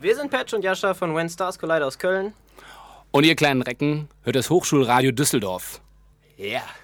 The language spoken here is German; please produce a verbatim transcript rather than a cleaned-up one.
Wir sind Patch und Jascha von When Stars Collide aus Köln. Und ihr kleinen Recken hört das Hochschulradio Düsseldorf. Ja. Yeah.